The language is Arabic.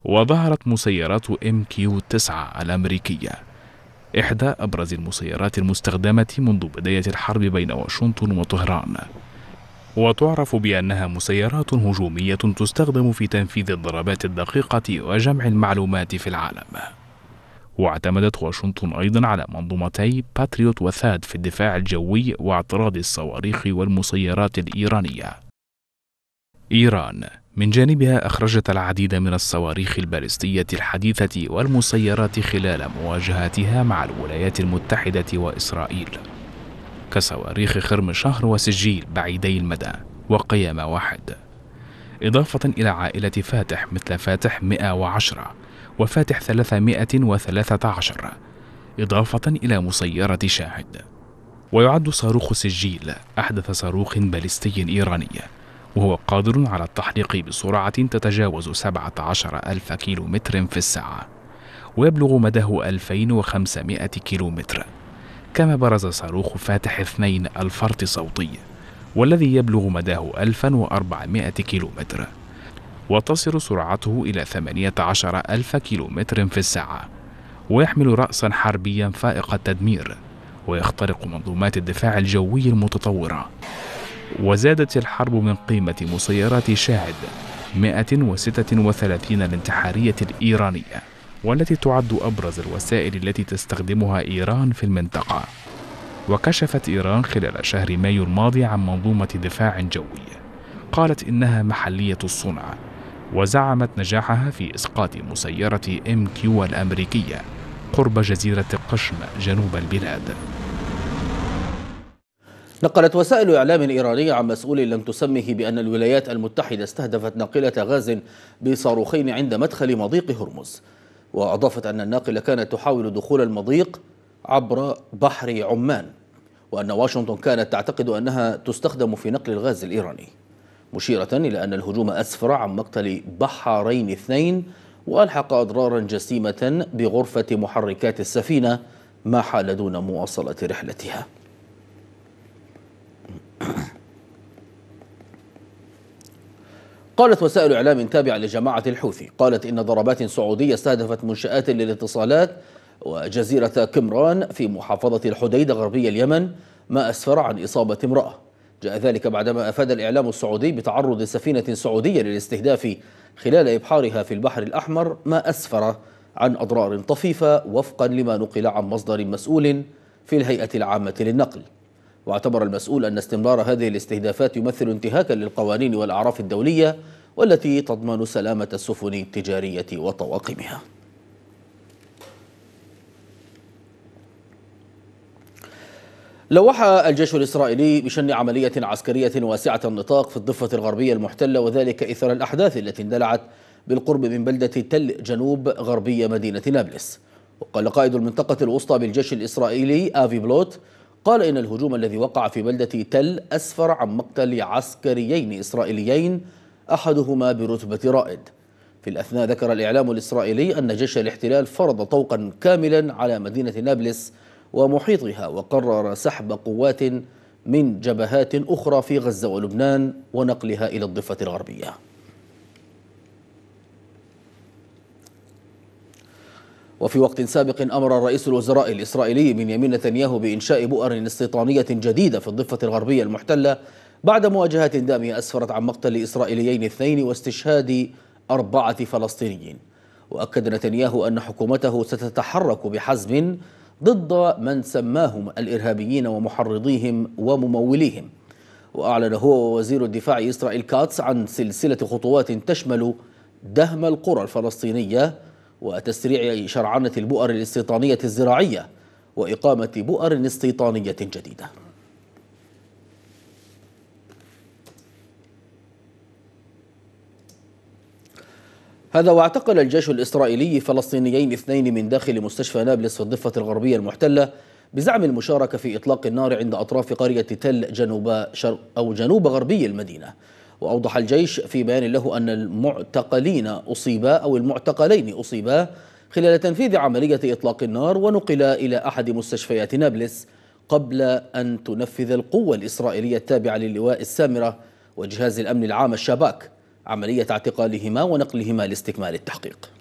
وظهرت مسيرات MQ-9 الأمريكية، إحدى أبرز المسيرات المستخدمة منذ بداية الحرب بين واشنطن وطهران، وتعرف بأنها مسيرات هجومية تستخدم في تنفيذ الضربات الدقيقة وجمع المعلومات في العالم. واعتمدت واشنطن أيضا على منظومتي باتريوت وثاد في الدفاع الجوي واعتراض الصواريخ والمسيرات الإيرانية. إيران من جانبها أخرجت العديد من الصواريخ البالستية الحديثة والمسيرات خلال مواجهاتها مع الولايات المتحدة وإسرائيل، كصواريخ خرم شهر وسجيل بعيدي المدى وقيامة واحد، إضافة إلى عائلة فاتح مثل فاتح 110 وفاتح 313، إضافة إلى مسيرة شاهد. ويعد صاروخ سجيل أحدث صاروخ باليستي إيراني، وهو قادر على التحليق بسرعة تتجاوز 17,000 كيلومتر في الساعة، ويبلغ مداه 2500 كيلومتر. كما برز صاروخ فاتح 2 الفرط صوتي، والذي يبلغ مداه 1400 كيلومتر، وتصل سرعته إلى 18,000 كيلومتر في الساعة، ويحمل رأسا حربيا فائق التدمير، ويخترق منظومات الدفاع الجوي المتطورة. وزادت الحرب من قيمة مسيرات شاهد 136 الانتحارية الإيرانية، والتي تعد أبرز الوسائل التي تستخدمها إيران في المنطقة. وكشفت إيران خلال شهر مايو الماضي عن منظومة دفاع جوي قالت إنها محلية الصنع، وزعمت نجاحها في إسقاط مسيرة MQ الأمريكية قرب جزيرة قشم جنوب البلاد. نقلت وسائل إعلام إيرانية عن مسؤول لم تسمه بأن الولايات المتحدة استهدفت ناقلة غاز بصاروخين عند مدخل مضيق هرمز، وأضافت أن الناقلة كانت تحاول دخول المضيق عبر بحر عمان، وأن واشنطن كانت تعتقد أنها تستخدم في نقل الغاز الإيراني، مشيرة إلى أن الهجوم أسفر عن مقتل بحارين اثنين وألحق أضرارا جسيمة بغرفة محركات السفينة، ما حال دون مواصلة رحلتها. قالت وسائل إعلام تابعة لجماعة الحوثي قالت إن ضربات سعودية استهدفت منشآت للاتصالات وجزيرة كمران في محافظة الحديدة غربي اليمن، ما أسفر عن إصابة امرأة. جاء ذلك بعدما أفاد الإعلام السعودي بتعرض سفينة سعودية للاستهداف خلال إبحارها في البحر الأحمر، ما أسفر عن أضرار طفيفة وفقا لما نقل عن مصدر مسؤول في الهيئة العامة للنقل. واعتبر المسؤول أن استمرار هذه الاستهدافات يمثل انتهاكا للقوانين والأعراف الدولية والتي تضمن سلامة السفن التجارية وطواقمها. لوح الجيش الإسرائيلي بشن عملية عسكرية واسعة النطاق في الضفة الغربية المحتلة، وذلك إثر الأحداث التي اندلعت بالقرب من بلدة تل جنوب غربية مدينة نابلس. وقال قائد المنطقة الوسطى بالجيش الإسرائيلي آفي بلوت قال إن الهجوم الذي وقع في بلدة تل أسفر عن مقتل عسكريين إسرائيليين أحدهما برتبة رائد. في الأثناء ذكر الإعلام الإسرائيلي أن جيش الاحتلال فرض طوقا كاملا على مدينة نابلس ومحيطها، وقرر سحب قوات من جبهات أخرى في غزة ولبنان ونقلها إلى الضفة الغربية. وفي وقت سابق أمر رئيس الوزراء الإسرائيلي بنيامين نتنياهو بإنشاء بؤر استيطانية جديدة في الضفة الغربية المحتلة بعد مواجهات دامية أسفرت عن مقتل إسرائيليين اثنين واستشهاد 4 فلسطينيين. وأكد نتنياهو أن حكومته ستتحرك بحزم ضد من سماهم الإرهابيين ومحرضيهم ومموليهم. وأعلن هو ووزير الدفاع إسرائيل كاتس عن سلسلة خطوات تشمل دهم القرى الفلسطينية وتسريع شرعنة البؤر الاستيطانية الزراعية وإقامة بؤر استيطانية جديدة. هذا واعتقل الجيش الإسرائيلي فلسطينيين اثنين من داخل مستشفى نابلس في الضفة الغربية المحتلة بزعم المشاركة في إطلاق النار عند أطراف قرية تل جنوب غربي المدينة. وأوضح الجيش في بيان له أن المعتقلين المعتقلين أصيبا خلال تنفيذ عملية إطلاق النار ونقلا إلى أحد مستشفيات نابلس قبل أن تنفذ القوة الإسرائيلية التابعة للواء السامرة وجهاز الأمن العام الشباك عملية اعتقالهما ونقلهما لاستكمال التحقيق.